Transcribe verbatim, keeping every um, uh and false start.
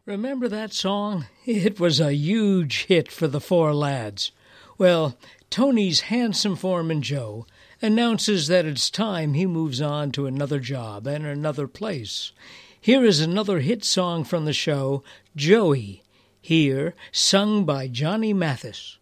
Remember that song? It was a huge hit for the four lads. Well, Tony's handsome foreman Joe announces that it's time he moves on to another job and another place. Here is another hit song from the show, Joey, here sung by Johnny Mathis.